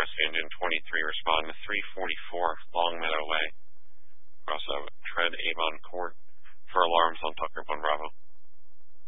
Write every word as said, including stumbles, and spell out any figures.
Alaska Indian twenty-three, respond to three forty-four Longmeadow Way. Cross out Tread Avon Court for alarms on Tucker One Bravo.